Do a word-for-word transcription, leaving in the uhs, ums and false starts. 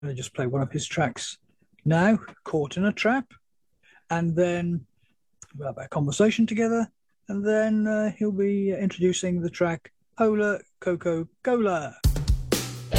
going to just play one of his tracks now, Caught in a Trap, and then we'll have a conversation together, and then uh, he'll be introducing the track Ola Coco Cola.